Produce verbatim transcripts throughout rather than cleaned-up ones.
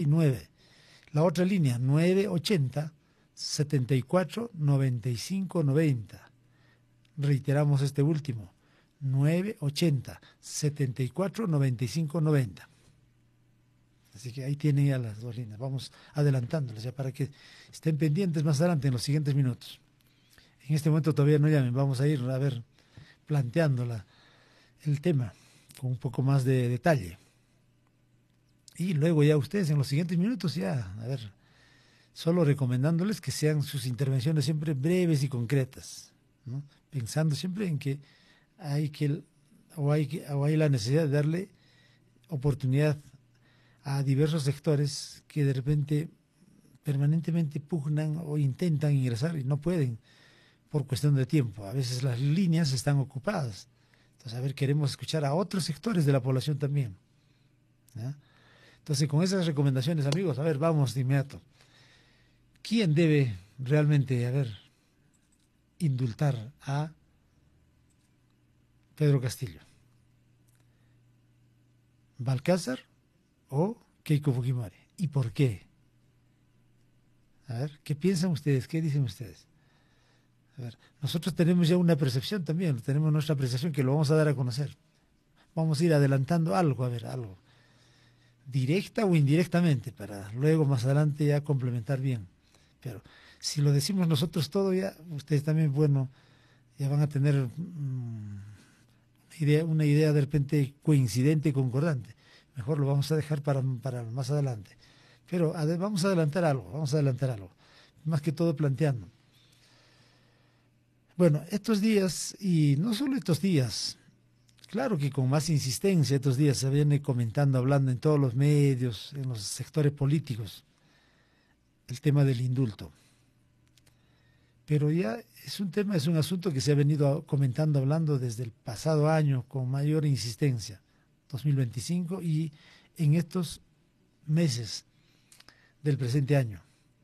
nueve. La otra línea, nueve ochenta, setenta y cuatro, noventa y cinco, noventa. Reiteramos este último, nueve ochenta, setenta y cuatro, noventa y cinco, noventa. Así que ahí tienen ya las dos líneas. Vamos adelantándolas ya para que estén pendientes más adelante en los siguientes minutos. En este momento todavía no llamen, vamos a ir a ver planteando la, el tema con un poco más de detalle. Y luego ya ustedes en los siguientes minutos ya, a ver, solo recomendándoles que sean sus intervenciones siempre breves y concretas, ¿no? Pensando siempre en que hay que o hay que o hay la necesidad de darle oportunidad a diversos sectores que de repente permanentemente pugnan o intentan ingresar y no pueden por cuestión de tiempo. A veces las líneas están ocupadas. Entonces, a ver, queremos escuchar a otros sectores de la población también, ¿ya? Entonces, con esas recomendaciones, amigos, a ver, vamos de inmediato. ¿Quién debe realmente, a ver, indultar a Pedro Castillo? ¿Balcázar o Keiko Fujimori? ¿Y por qué? A ver, ¿qué piensan ustedes? ¿Qué dicen ustedes? A ver, nosotros tenemos ya una percepción también, tenemos nuestra apreciación que lo vamos a dar a conocer. Vamos a ir adelantando algo, a ver, algo. Directa o indirectamente, para luego más adelante ya complementar bien. Pero si lo decimos nosotros todo, ya ustedes también, bueno, ya van a tener um, una, idea, una idea de repente coincidente y concordante. Mejor lo vamos a dejar para, para más adelante. Pero ade vamos a adelantar algo, vamos a adelantar algo. Más que todo planteando. Bueno, estos días, y no solo estos días, claro que con más insistencia estos días se viene comentando, hablando en todos los medios, en los sectores políticos, el tema del indulto. Pero ya es un tema, es un asunto que se ha venido comentando, hablando desde el pasado año con mayor insistencia, dos mil veinticinco, y en estos meses del presente año.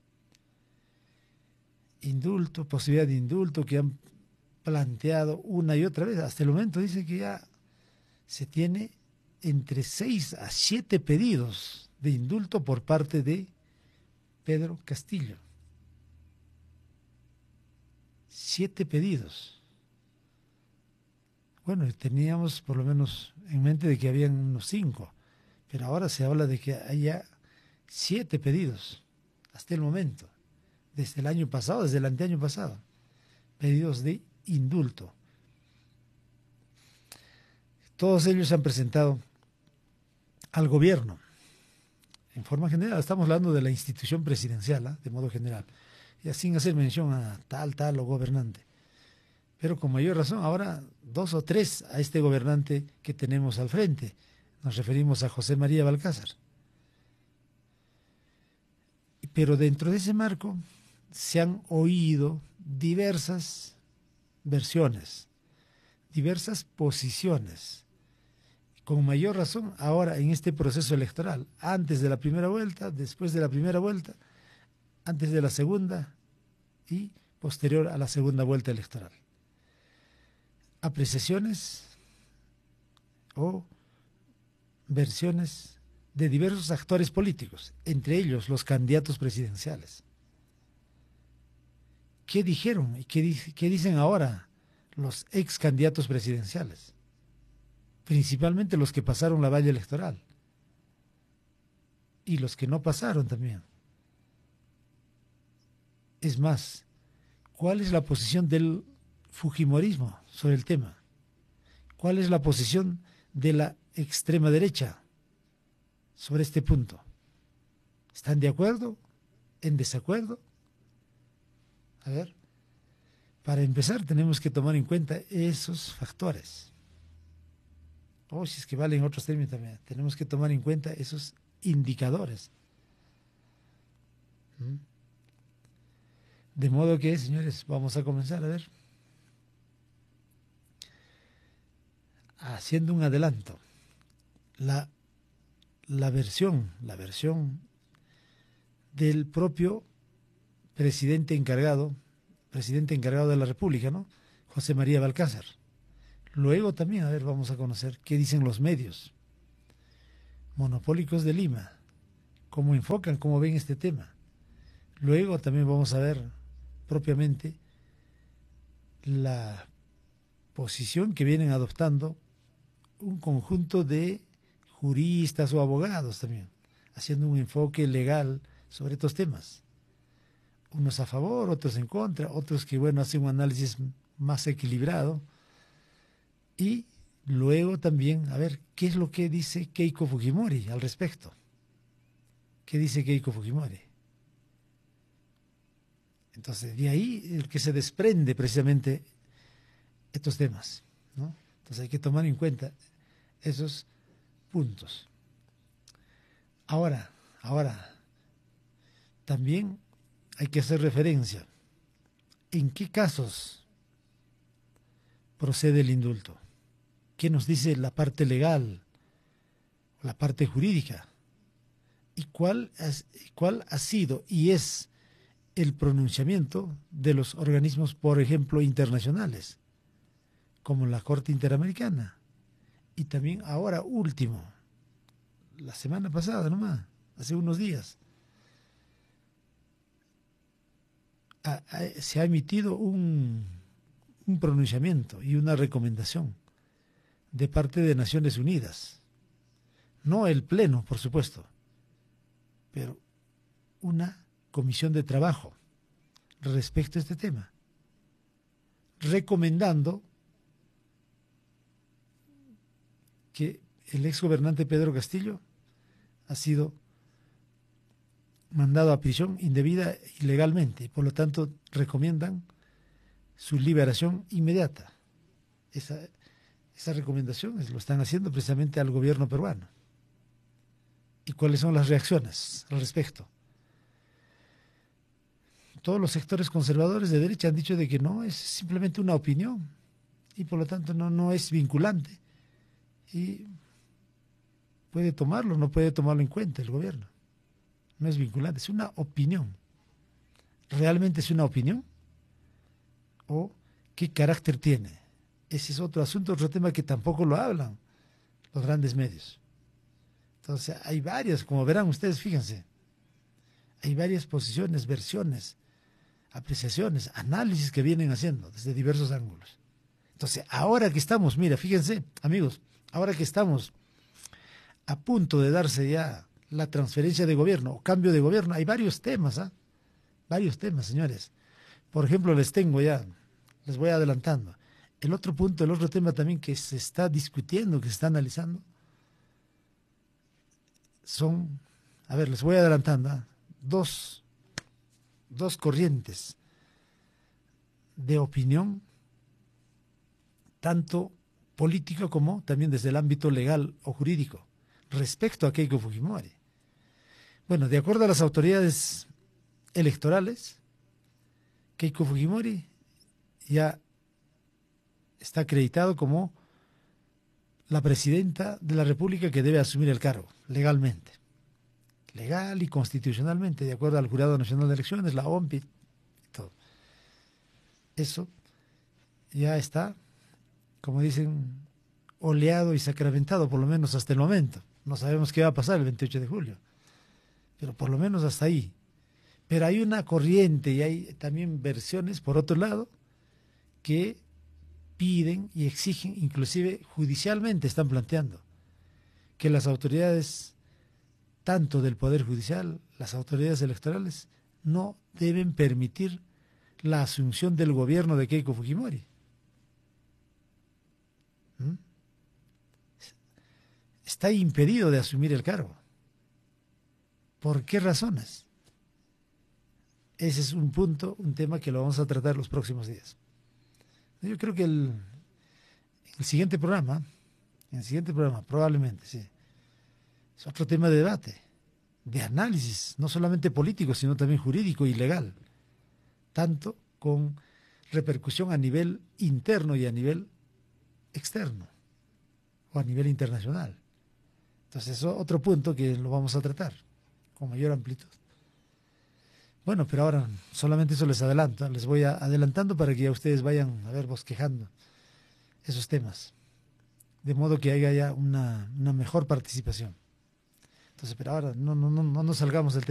Indulto, posibilidad de indulto que han planteado una y otra vez. Hasta el momento dice que ya se tiene entre seis a siete pedidos de indulto por parte de Pedro Castillo. Siete pedidos. Bueno, teníamos por lo menos en mente de que habían unos cinco, pero ahora se habla de que haya siete pedidos hasta el momento, desde el año pasado, desde el anteaño pasado, pedidos de indulto. Todos ellos se han presentado al gobierno. En forma general, estamos hablando de la institución presidencial, ¿eh? De modo general, ya sin hacer mención a tal, tal o gobernante. Pero con mayor razón, ahora dos o tres a este gobernante que tenemos al frente. Nos referimos a José María Balcázar. Pero dentro de ese marco se han oído diversas versiones, diversas posiciones. Con mayor razón ahora en este proceso electoral, antes de la primera vuelta, después de la primera vuelta, antes de la segunda y posterior a la segunda vuelta electoral. Apreciaciones o versiones de diversos actores políticos, entre ellos los candidatos presidenciales. ¿Qué dijeron y qué, qué dicen ahora los ex candidatos presidenciales? Principalmente los que pasaron la valla electoral y los que no pasaron también. Es más, ¿cuál es la posición del fujimorismo sobre el tema? ¿Cuál es la posición de la extrema derecha sobre este punto? ¿Están de acuerdo? ¿En desacuerdo? A ver, para empezar tenemos que tomar en cuenta esos factores. O si es que valen otros términos también, tenemos que tomar en cuenta esos indicadores. ¿Mm? De modo que, señores, vamos a comenzar a ver. Haciendo un adelanto. La, la versión, la versión del propio presidente encargado, presidente encargado de la República, ¿no? José María Balcázar. Luego también, a ver, vamos a conocer qué dicen los medios monopólicos de Lima, cómo enfocan, cómo ven este tema. Luego también vamos a ver propiamente la posición que vienen adoptando un conjunto de juristas o abogados también, haciendo un enfoque legal sobre estos temas. Unos a favor, otros en contra, otros que, bueno, hacen un análisis más equilibrado. Y luego también, a ver, ¿qué es lo que dice Keiko Fujimori al respecto? ¿Qué dice Keiko Fujimori? Entonces, de ahí el que se desprende precisamente estos temas, ¿no? Entonces hay que tomar en cuenta esos puntos. Ahora, ahora, también hay que hacer referencia. ¿En qué casos procede el indulto? ¿Qué nos dice la parte legal, la parte jurídica? ¿Y cuál, es, cuál ha sido y es el pronunciamiento de los organismos, por ejemplo, internacionales, como la Corte Interamericana? Y también ahora último, la semana pasada nomás, hace unos días, a, a, se ha emitido un, un pronunciamiento y una recomendación de parte de Naciones Unidas. No el Pleno, por supuesto, pero una comisión de trabajo respecto a este tema, recomendando que el exgobernante Pedro Castillo ha sido mandado a prisión indebida y ilegalmente, y por lo tanto recomiendan su liberación inmediata. Esa, esa recomendación lo están haciendo precisamente al gobierno peruano. ¿Y cuáles son las reacciones al respecto? Todos los sectores conservadores de derecha han dicho de que no, es simplemente una opinión y por lo tanto no, no es vinculante y puede tomarlo, no puede tomarlo en cuenta el gobierno. No es vinculante, es una opinión. ¿Realmente es una opinión? ¿O qué carácter tiene? Ese es otro asunto, otro tema que tampoco lo hablan los grandes medios. Entonces hay varias, como verán ustedes, fíjense, hay varias posiciones, versiones, apreciaciones, análisis que vienen haciendo desde diversos ángulos. Entonces, ahora que estamos, mira, fíjense, amigos, ahora que estamos a punto de darse ya la transferencia de gobierno o cambio de gobierno, hay varios temas, ¿ah? Varios temas, señores. Por ejemplo, les tengo ya, les voy adelantando. El otro punto, el otro tema también que se está discutiendo, que se está analizando, son, a ver, les voy adelantando, ¿ah? dos, dos corrientes de opinión, tanto político como también desde el ámbito legal o jurídico, respecto a Keiko Fujimori. Bueno, de acuerdo a las autoridades electorales, Keiko Fujimori ya está acreditado como la presidenta de la República que debe asumir el cargo, legalmente. Legal y constitucionalmente, de acuerdo al Jurado Nacional de Elecciones, la O M P I, todo. Eso ya está, como dicen, oleado y sacramentado, por lo menos hasta el momento. No sabemos qué va a pasar el veintiocho de julio, pero por lo menos hasta ahí. Pero hay una corriente y hay también versiones, por otro lado, que piden y exigen, inclusive judicialmente están planteando, que las autoridades, tanto del Poder Judicial, las autoridades electorales, no deben permitir la asunción del gobierno de Keiko Fujimori. ¿Mm? Está impedido de asumir el cargo. ¿Por qué razones? Ese es un punto, un tema que lo vamos a tratar los próximos días. Yo creo que el, el siguiente programa, el siguiente programa, probablemente, sí, es otro tema de debate, de análisis, no solamente político, sino también jurídico y legal, tanto con repercusión a nivel interno y a nivel externo, o a nivel internacional. Entonces, eso es otro punto que lo vamos a tratar con mayor amplitud. Bueno, pero ahora solamente eso les adelanto, les voy a, adelantando para que ya ustedes vayan a ver bosquejando esos temas, de modo que haya ya una, una mejor participación. Entonces, pero ahora no, no, no, no nos salgamos del tema.